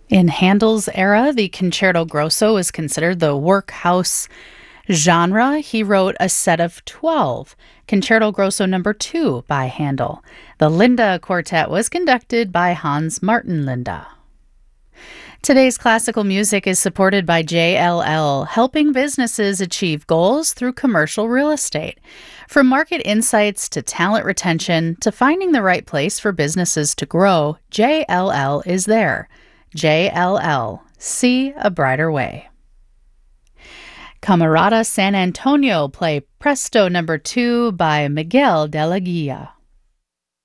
In Handel's era, the concerto grosso is considered the workhouse genre. He wrote a set of 12, Concerto Grosso number 2 by Handel. The Linda Quartet was conducted by Hans Martin Linda. Today's classical music is supported by JLL, helping businesses achieve goals through commercial real estate. From market insights to talent retention to finding the right place for businesses to grow, JLL is there. JLL. See a brighter way. Camerata San Antonio play Presto number 2 by Miguel de la Guia.